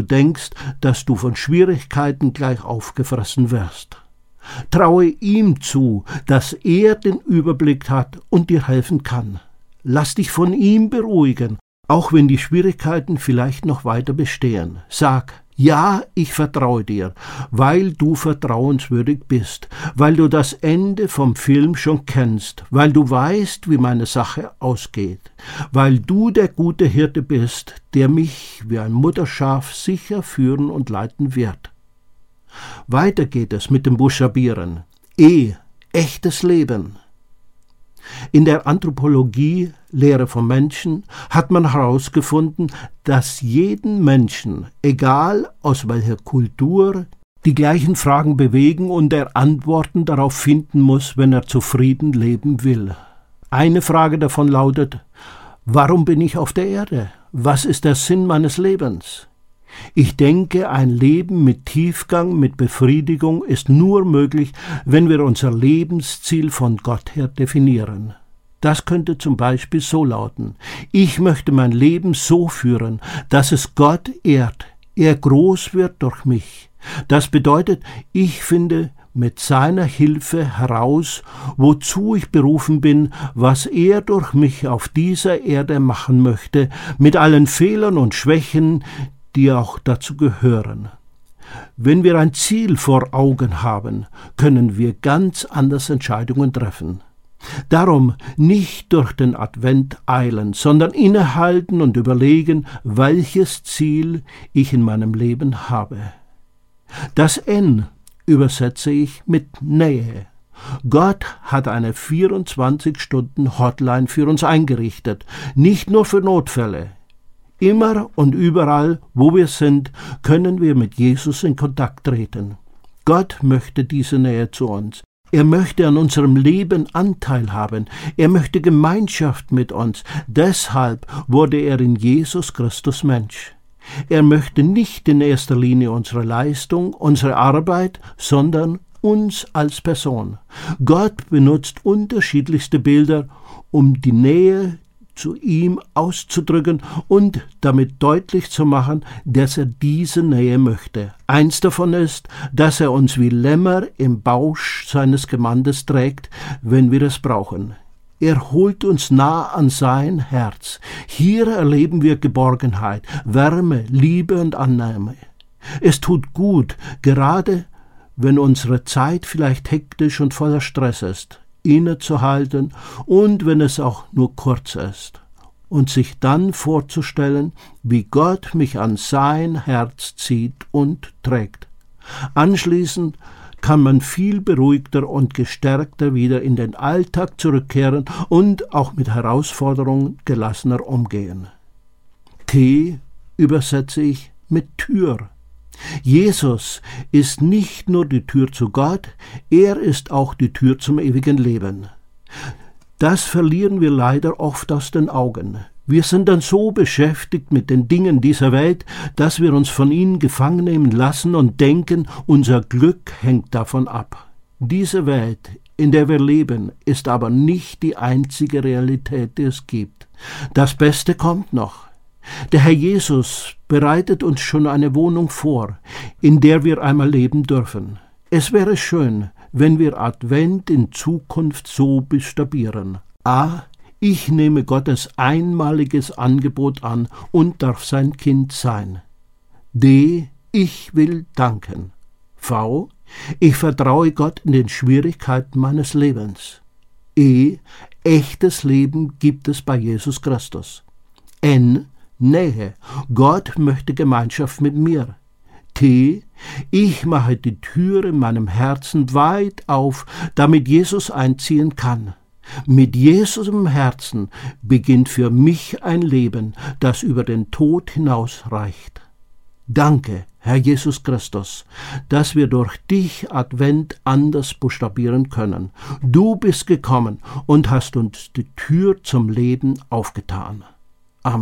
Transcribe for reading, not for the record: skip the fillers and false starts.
denkst, dass du von Schwierigkeiten gleich aufgefressen wirst. Traue ihm zu, dass er den Überblick hat und dir helfen kann. Lass dich von ihm beruhigen, auch wenn die Schwierigkeiten vielleicht noch weiter bestehen. Sag, ja, ich vertraue dir, weil du vertrauenswürdig bist, weil du das Ende vom Film schon kennst, weil du weißt, wie meine Sache ausgeht, weil du der gute Hirte bist, der mich wie ein Mutterschaf sicher führen und leiten wird. Weiter geht es mit dem Buchstabieren. Echtes Leben. In der Anthropologie, Lehre vom Menschen, hat man herausgefunden, dass jeden Menschen, egal aus welcher Kultur, die gleichen Fragen bewegen und er Antworten darauf finden muss, wenn er zufrieden leben will. Eine Frage davon lautet: Warum bin ich auf der Erde? Was ist der Sinn meines Lebens? Ich denke, ein Leben mit Tiefgang, mit Befriedigung ist nur möglich, wenn wir unser Lebensziel von Gott her definieren. Das könnte zum Beispiel so lauten: Ich möchte mein Leben so führen, dass es Gott ehrt, er groß wird durch mich. Das bedeutet, ich finde mit seiner Hilfe heraus, wozu ich berufen bin, was er durch mich auf dieser Erde machen möchte, mit allen Fehlern und Schwächen, die auch dazu gehören. Wenn wir ein Ziel vor Augen haben, können wir ganz anders Entscheidungen treffen. Darum nicht durch den Advent eilen, sondern innehalten und überlegen, welches Ziel ich in meinem Leben habe. Das N übersetze ich mit Nähe. Gott hat eine 24-Stunden-Hotline für uns eingerichtet, nicht nur für Notfälle. Immer und überall, wo wir sind, können wir mit Jesus in Kontakt treten. Gott möchte diese Nähe zu uns. Er möchte an unserem Leben Anteil haben. Er möchte Gemeinschaft mit uns. Deshalb wurde er in Jesus Christus Mensch. Er möchte nicht in erster Linie unsere Leistung, unsere Arbeit, sondern uns als Person. Gott benutzt unterschiedlichste Bilder, um die Nähe zu ihm auszudrücken und damit deutlich zu machen, dass er diese Nähe möchte. Eins davon ist, dass er uns wie Lämmer im Bausch seines Gewandes trägt, wenn wir es brauchen. Er holt uns nah an sein Herz. Hier erleben wir Geborgenheit, Wärme, Liebe und Annahme. Es tut gut, gerade wenn unsere Zeit vielleicht hektisch und voller Stress ist, innezuhalten und wenn es auch nur kurz ist, und sich dann vorzustellen, wie Gott mich an sein Herz zieht und trägt. Anschließend kann man viel beruhigter und gestärkter wieder in den Alltag zurückkehren und auch mit Herausforderungen gelassener umgehen. T übersetze ich mit Tür. Jesus ist nicht nur die Tür zu Gott, er ist auch die Tür zum ewigen Leben. Das verlieren wir leider oft aus den Augen. Wir sind dann so beschäftigt mit den Dingen dieser Welt, dass wir uns von ihnen gefangen nehmen lassen und denken, unser Glück hängt davon ab. Diese Welt, in der wir leben, ist aber nicht die einzige Realität, die es gibt. Das Beste kommt noch. Der Herr Jesus bereitet uns schon eine Wohnung vor, in der wir einmal leben dürfen. Es wäre schön, wenn wir Advent in Zukunft so buchstabieren. A. Ich nehme Gottes einmaliges Angebot an und darf sein Kind sein. D. Ich will danken. V. Ich vertraue Gott in den Schwierigkeiten meines Lebens. E. Echtes Leben gibt es bei Jesus Christus. N. Nähe. Gott möchte Gemeinschaft mit mir. T. Ich mache die Tür in meinem Herzen weit auf, damit Jesus einziehen kann. Mit Jesus im Herzen beginnt für mich ein Leben, das über den Tod hinaus reicht. Danke, Herr Jesus Christus, dass wir durch dich Advent anders buchstabieren können. Du bist gekommen und hast uns die Tür zum Leben aufgetan.